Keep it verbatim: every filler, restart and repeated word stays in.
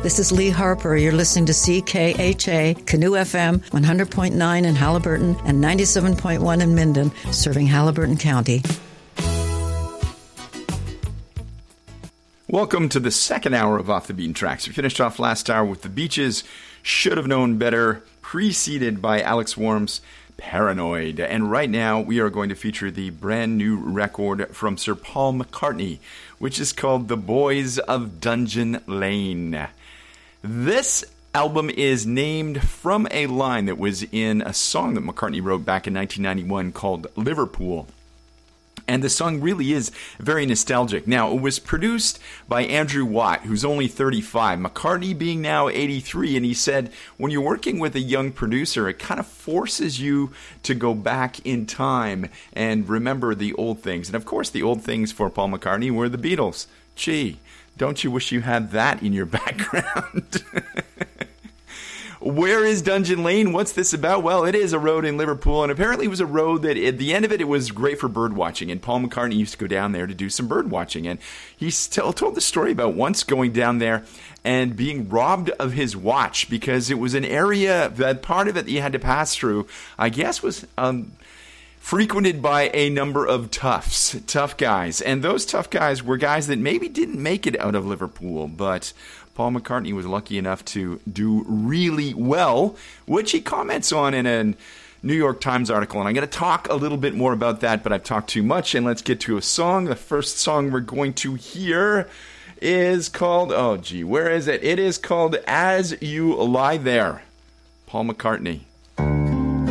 This is Lee Harper. You're listening to C K H A, Canoe F M, one hundred point nine in Halliburton and ninety-seven point one in Minden, serving Halliburton County. Welcome to the second hour of Off the Beaten Tracks. We finished off last hour with The Beaches, Should Have Known Better, preceded by Alex Worm's Paranoid. And right now we are going to feature the brand new record from Sir Paul McCartney, which is called The Boys of Dungeon Lane. This album is named from a line that was in a song that McCartney wrote back in nineteen ninety-one called Liverpool. And the song really is very nostalgic. Now, it was produced by Andrew Watt, who's only thirty-five, McCartney being now eighty-three, and he said, when you're working with a young producer, it kind of forces you to go back in time and remember the old things. And of course, the old things for Paul McCartney were the Beatles. Gee, don't you wish you had that in your background? Where is Dungeon Lane? What's this about? Well, it is a road in Liverpool, and apparently it was a road that at the end of it, it was great for bird watching, and Paul McCartney used to go down there to do some bird watching, and he still told the story about once going down there and being robbed of his watch because it was an area, that part of it that you had to pass through, I guess was um, frequented by a number of toughs, tough guys, and those tough guys were guys that maybe didn't make it out of Liverpool, but Paul McCartney was lucky enough to do really well, which he comments on in a New York Times article. And I'm going to talk a little bit more about that, but I've talked too much. And let's get to a song. The first song we're going to hear is called, oh gee, where is it? It is called As You Lie There, Paul McCartney.